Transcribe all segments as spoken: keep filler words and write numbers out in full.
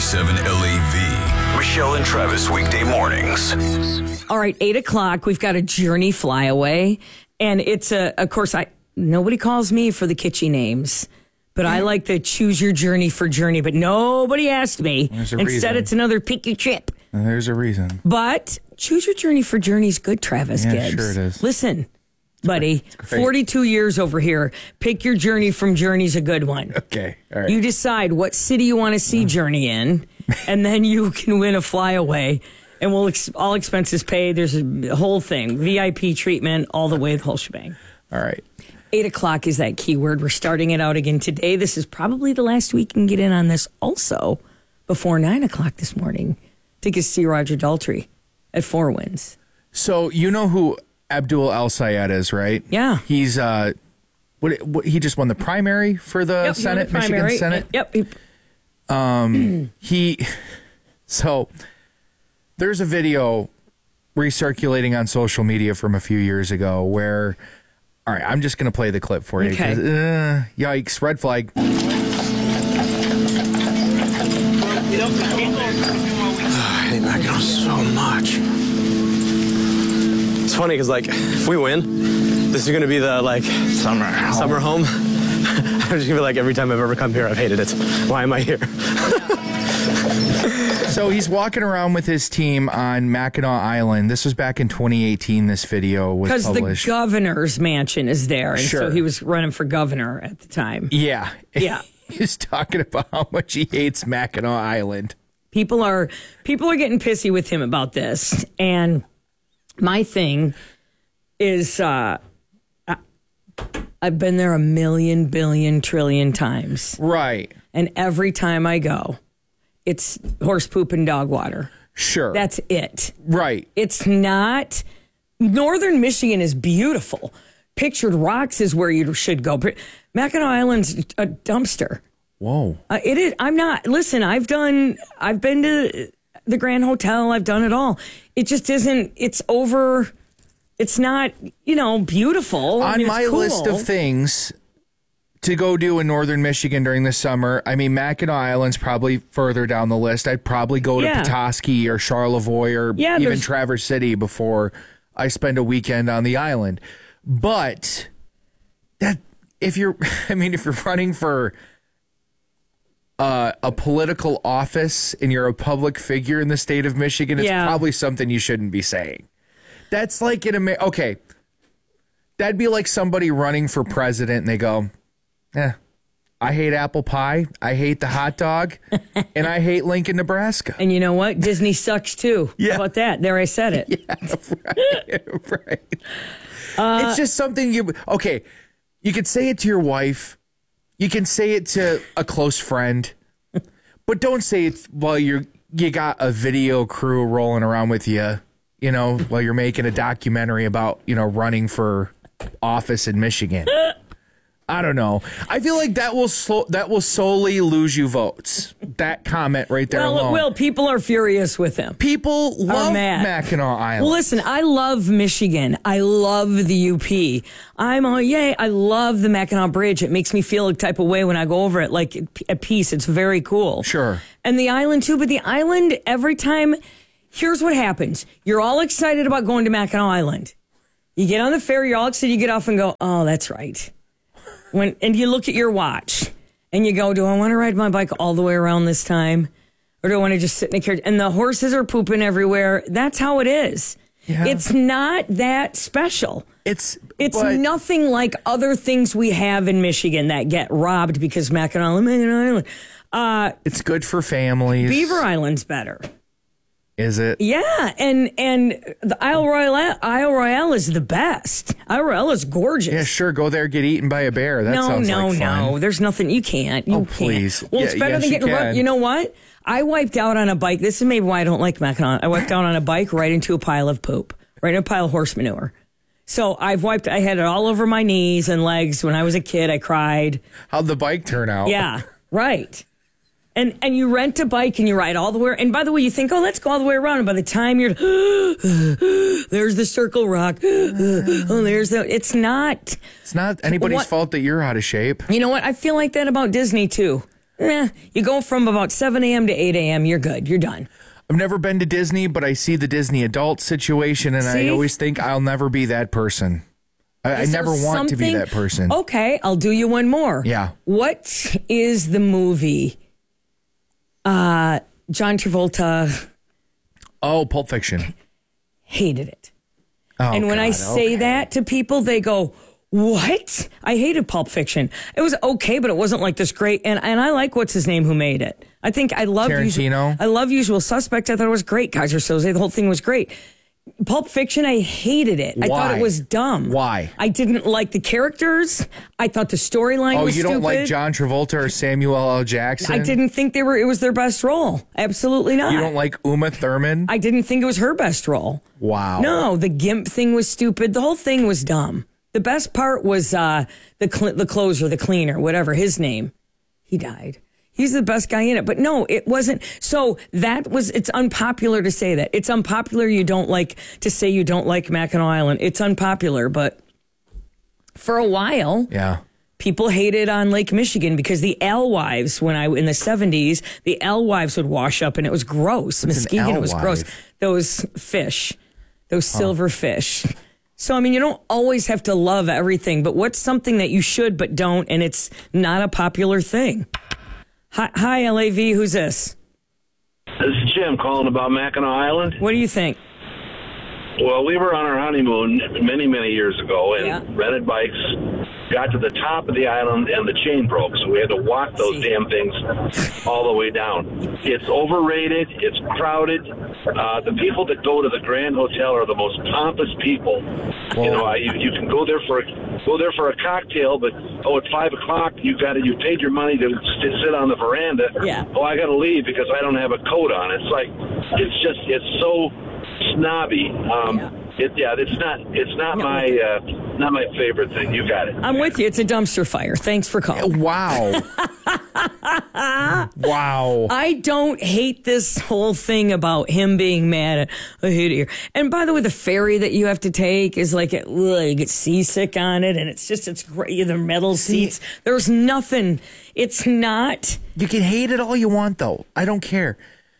ninety-seven L A V. Michelle and Travis weekday mornings. All right, eight o'clock. We've got a Journey flyaway, and it's a. Of course, I nobody calls me for the kitschy names, but I like the choose your journey for Journey. But nobody asked me. There's a Instead, reason. it's another pick your trip. And there's a reason. But choose your journey for Journey's good, Travis Yeah, Gibbs. sure it is. Listen, buddy, forty-two years over here. Pick your journey from Journey's a good one. Okay, all right. You decide what city you want to see Journey in, and then you can win a flyaway. And we'll ex- all expenses paid. There's a whole thing, V I P treatment, all the way, the whole shebang. All right. Eight o'clock is that keyword. We're starting it out again today. This is probably the last we can get in on this also before nine o'clock this morning. Tickets to see Roger Daltrey at Four Winds. So you know who Abdul El Sayed is, right? Yeah. He's uh, what, what he just won the primary for the Yep, Senate, the primary. Michigan Senate. Yep. He- Um, he, so there's a video recirculating on social media from a few years ago where, all right, I'm just going to play the clip for you. Okay. 'cause, Uh, yikes, red flag. I hate Mackinac so much. It's funny because, like, if we win, this is going to be the, like, Summer home. summer home. I'm just going to be like, every time I've ever come here, I've hated it. Why am I here? So he's walking around with his team on Mackinac Island. This was back in twenty eighteen. This video was Because the published. governor's mansion is there. And Sure. so he was running for governor at the time. yeah. Yeah. He's talking about how much he hates Mackinac Island. People are people are getting pissy with him about this. And my thing is uh, I, I've been there a million, billion, trillion times. Right. And every time I go, it's horse poop and dog water. Sure. That's it. right. It's not. Northern Michigan is beautiful. Pictured Rocks is where you should go. Mackinac Island's a dumpster. Whoa. Uh, it is. I'm not. Listen, I've done. I've been to the Grand Hotel. I've done it all. It just isn't. It's over. It's not. You know, beautiful. I On mean, it's my cool. list of things to go do in Northern Michigan during the summer, I mean, Mackinac Island's probably further down the list. I'd probably go to Yeah. Petoskey or Charlevoix or Yeah, even there's- Traverse City before I spend a weekend on the island. But that if you're, I mean, if you're running for uh, a political office and you're a public figure in the state of Michigan, it's Yeah. probably something you shouldn't be saying. That's like in America. Okay. That'd be like somebody running for president and they go, eh, I hate apple pie, I hate the hot dog, and I hate Lincoln, Nebraska. And you know what? Disney sucks too. Yeah. How about that? There, I said it. Yeah, right, right. Uh, it's just something you, okay, you could say it to your wife, you can say it to a close friend, but don't say it while you're, you got a video crew rolling around with you, you know, while you're making a documentary about, you know, running for office in Michigan. I don't know. I feel like that will slow, that will solely lose you votes. That comment right there Well, alone. it will. People are furious with him. People love mad. Mackinac Island. Well, listen, I love Michigan. I love the U P. I'm all, yay, I love the Mackinac Bridge. It makes me feel a type of way when I go over it, like at peace. It's very cool. Sure. And the island, too. But the island, every time, here's what happens. You're all excited about going to Mackinac Island. You get on the ferry, you're all excited, you get off and go, oh, that's right. When and you look at your watch and you go, do I want to ride my bike all the way around this time? Or do I want to just sit in a carriage? And the horses are pooping everywhere. That's how it is. Yeah. It's not that special. It's It's but- nothing like other things we have in Michigan that get robbed because Mackinac Island, Mackinac Island. Uh, It's good for families. Beaver Island's better. Is it? Yeah, and and the Isle Royale, Isle Royale is the best. Isle Royale is gorgeous. Yeah, sure. Go there, get eaten by a bear. That no, sounds no, like fun. no. There's nothing. You can't. You Oh, can't. please. Well, Yeah, it's better yes, than you getting run. can. You know what? I wiped out on a bike. This is maybe why I don't like Mackinac. I wiped out on a bike right into a pile of poop, right in a pile of horse manure. So I've wiped. I had it all over my knees and legs. When I was a kid, I cried. How'd the bike turn out? Yeah, right. And and you rent a bike and you ride all the way. And by the way, you think, oh, let's go all the way around. And by the time you're, there's the Circle Rock. Oh, there's the. It's not. It's not anybody's What- fault that you're out of shape. You know what? I feel like that about Disney too. eh, you go from about seven a.m. to eight a.m., you're good. You're done. I've never been to Disney, but I see the Disney adult situation, and See? I always think I'll never be that person. I, I Is never there want to be something- that person. Okay, I'll do you one more. Yeah. What is the movie? Uh, John Travolta Oh, Pulp Fiction. hated it. Oh, And when I God, say okay. that to people, they go, what? I hated Pulp Fiction. It was okay, but it wasn't like this great. And and I like what's his name who made it. I think I love Tarantino? I love Usual Suspects. I thought it was great. Kaiser Soze, the whole thing was great. Pulp Fiction, I hated it. I thought Why? it was dumb. Why? I didn't like the characters. I thought the storyline Oh, was you don't stupid. like John Travolta or Samuel L. Jackson? I didn't think they were. It was their best role. Absolutely not. You don't like Uma Thurman? I didn't think it was her best role. Wow. No, the gimp thing was stupid. The whole thing was dumb. The best part was uh, the cl- the closer, the cleaner, whatever his name. He died. He's the best guy in it. But no, it wasn't. So that was, it's unpopular to say that. It's unpopular you don't like to say you don't like Mackinac Island. It's unpopular, but for a while, Yeah. people hated on Lake Michigan because the alewives, when I in the seventies, the alewives would wash up and it was gross. What's an Muskegon, it was gross. alewife? Those fish, those silver fish. So, I mean, you don't always have to love everything, but what's something that you should but don't, and it's not a popular thing? Hi, hi L A V, who's this? This is Jim calling about Mackinac Island. What do you think? Well, we were on our honeymoon many, many years ago and Yeah. rented bikes, got to the top of the island, and the chain broke. So we had to walk those See. damn things all the way down. It's overrated. It's crowded. Uh, the people that go to the Grand Hotel are the most pompous people. Well- you know, I, you, you can go there for a, go there for a cocktail, but oh, at five o'clock you got to you paid your money to sit sit on the veranda. Yeah. Oh, I got to leave because I don't have a coat on. It's like it's just it's so snobby. Um, Yeah. It, yeah, it's not. It's not No. my. Uh, not my favorite thing. You got it. I'm with you. It's a dumpster fire. Thanks for calling. Wow. Wow. I don't hate this whole thing about him being mad at I hate it here. And by the way, the ferry that you have to take is like ugh, you get seasick on it, and it's just it's great. The metal seats. There's nothing. It's not. You can hate it all you want, though. I don't care.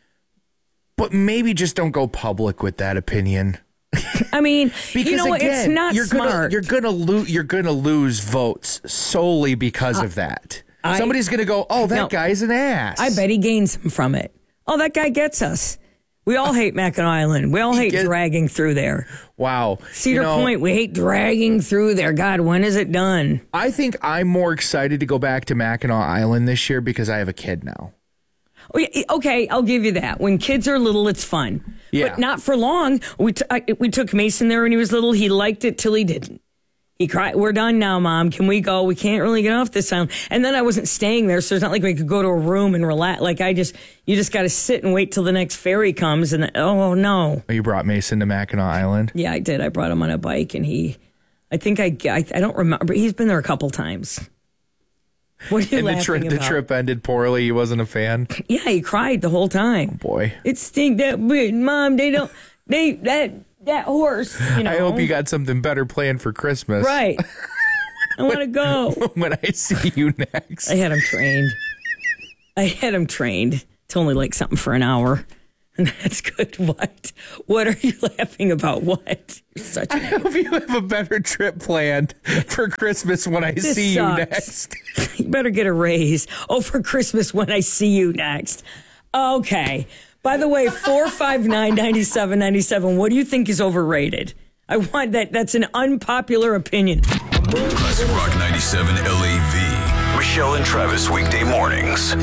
But maybe just don't go public with that opinion. I mean, Because you know, again, it's not you're smart. Gonna, you're gonna lose. You're gonna lose votes solely because of that. I- Somebody's gonna go, "Oh, that No. guy's an ass." I bet he gains some from it. Oh, that guy gets us. We all hate Mackinac Island. We all hate get- dragging through there. Wow. Cedar You know, Point, we hate dragging through there. God, when is it done? I think I'm more excited to go back to Mackinac Island this year because I have a kid now. Oh, yeah, okay, I'll give you that. When kids are little, it's fun. Yeah. But not for long. We, t- I, we took Mason there when he was little. He liked it till he didn't. He cried, we're done now, Mom. Can we go? We can't really get off this island. And then I wasn't staying there, so it's not like we could go to a room and relax. Like, I just, you just got to sit and wait till the next ferry comes. And then, oh, no. You brought Mason to Mackinac Island. Yeah, I did. I brought him on a bike, and he, I think I, I, I don't remember. He's been there a couple times. What are you And the laughing trip, the about? trip ended poorly. He wasn't a fan. Yeah, he cried the whole time. Boy, It stink that weird, Mom. They don't. They that that horse. You know. I hope you got something better planned for Christmas. right. I want to go. When I see you next. I had him trained. I had him trained. It's only like something for an hour, and that's good. What? What are you laughing about? What? You're such. I A, hope you have a better trip planned for Christmas when I This see sucks. you next. you better get a raise. Oh, for Christmas when I see you next. Okay. By the way, four five nine ninety seven ninety seven. What do you think is overrated? I want that. That's an unpopular opinion. Classic Rock ninety-seven L A V. Michelle and Travis weekday mornings.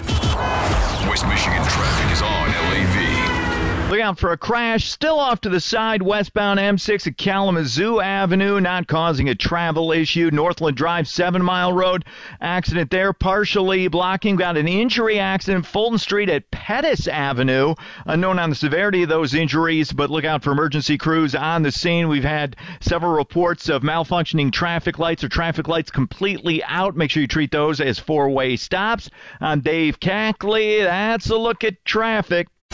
West Michigan traffic is on L A V. Look out for a crash. Still off to the side, westbound M six at Kalamazoo Avenue, not causing a travel issue. Northland Drive, Seven Mile Road, accident there, partially blocking. Got an injury accident, Fulton Street at Pettis Avenue. Unknown on the severity of those injuries, but look out for emergency crews on the scene. We've had several reports of malfunctioning traffic lights or traffic lights completely out. Make sure you treat those as four-way stops. I'm Dave Cackley. That's a look at traffic.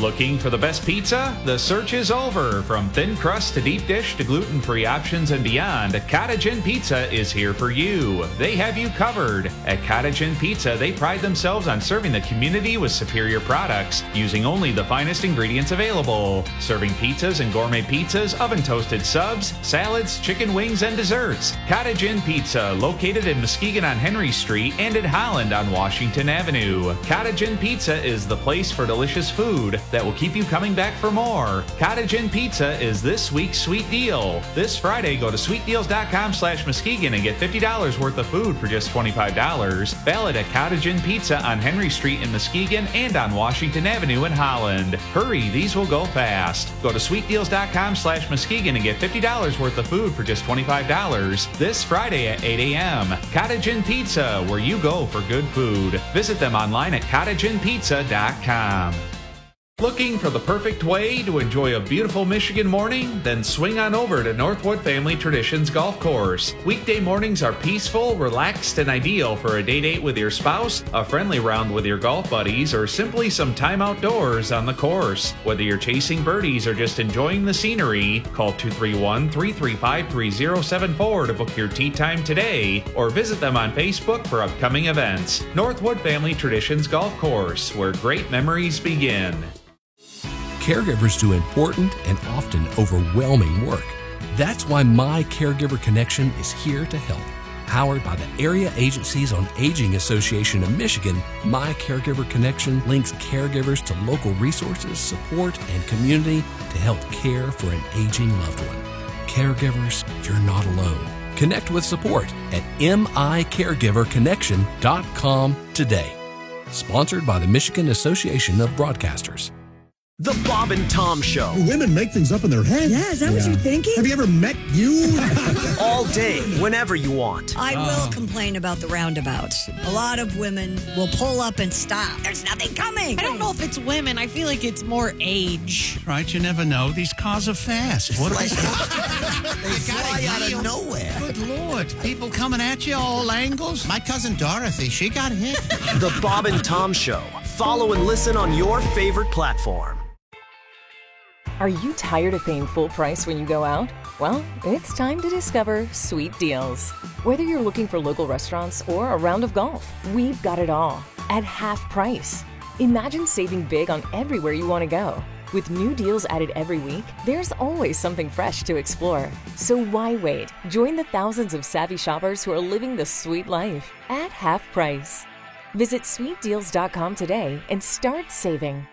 Looking for the best pizza? The search is over. From thin crust to deep dish to gluten-free options and beyond, Cottage Inn Pizza is here for you. They have you covered. At Cottage Inn Pizza, they pride themselves on serving the community with superior products, using only the finest ingredients available. Serving pizzas and gourmet pizzas, oven-toasted subs, salads, chicken wings, and desserts. Cottage Inn Pizza, located in Muskegon on Henry Street and in Holland on Washington Avenue. Cottage Inn Pizza is the place for delicious food that will keep you coming back for more. Cottage Inn Pizza is this week's sweet deal. This Friday, go to sweet deals dot com slash Muskegon and get fifty dollars worth of food for just twenty-five dollars. Valid at Cottage Inn Pizza on Henry Street in Muskegon and on Washington Avenue in Holland. Hurry, these will go fast. Go to sweet deals dot com slash Muskegon and get fifty dollars worth of food for just twenty-five dollars. This Friday at eight a.m. Cottage Inn Pizza, where you go for good food. Visit them online at cottage inn pizza dot com. Looking for the perfect way to enjoy a beautiful Michigan morning? Then swing on over to Northwood Family Traditions Golf Course. Weekday mornings are peaceful, relaxed, and ideal for a day date with your spouse, a friendly round with your golf buddies, or simply some time outdoors on the course. Whether you're chasing birdies or just enjoying the scenery, call two three one, three three five, three zero seven four to book your tee time today, or visit them on Facebook for upcoming events. Northwood Family Traditions Golf Course, where great memories begin. Caregivers do important and often overwhelming work. That's why My Caregiver Connection is here to help. Powered by the Area Agencies on Aging Association of Michigan, My Caregiver Connection links caregivers to local resources, support, and community to help care for an aging loved one. Caregivers, you're not alone. Connect with support at m i caregiver connection dot com today. Sponsored by the Michigan Association of Broadcasters. The Bob and Tom Show. Women make things up in their head. Yeah, is that yeah. what you're thinking? Have you ever met you? All day, whenever you want. I will uh. complain about the roundabouts. A lot of women will pull up and stop. There's nothing coming. I don't know if it's women. I feel like it's more age. Right, you never know. These cars are fast. What are they? They fly out of nowhere. Good Lord. People coming at you all angles. My cousin Dorothy, she got hit. The Bob and Tom Show. Follow and listen on your favorite platform. Are you tired of paying full price when you go out? Well, it's time to discover Sweet Deals. Whether you're looking for local restaurants or a round of golf, we've got it all at half price. Imagine saving big on everywhere you want to go. With new deals added every week, there's always something fresh to explore. So why wait? Join the thousands of savvy shoppers who are living the sweet life at half price. Visit sweet deals dot com today and start saving.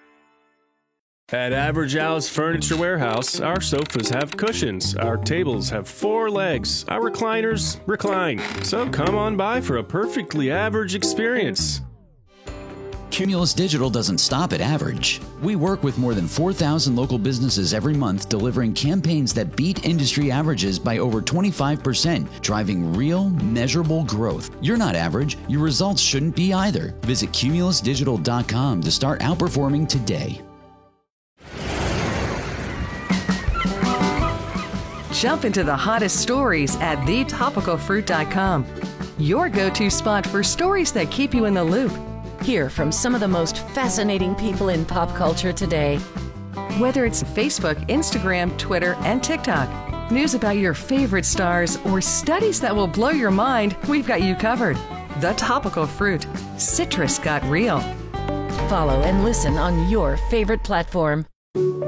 At Average Al's Furniture Warehouse, our sofas have cushions, our tables have four legs, our recliners recline. So come on by for a perfectly average experience. Cumulus Digital doesn't stop at average. We work with more than four thousand local businesses every month, delivering campaigns that beat industry averages by over twenty-five percent, driving real, measurable growth. You're not average. Your results shouldn't be either. Visit cumulus digital dot com to start outperforming today. Jump into the hottest stories at the topical fruit dot com. Your go-to spot for stories that keep you in the loop. Hear from some of the most fascinating people in pop culture today. Whether it's Facebook, Instagram, Twitter, and TikTok, news about your favorite stars, or studies that will blow your mind, we've got you covered. The Topical Fruit. Citrus got real. Follow and listen on your favorite platform.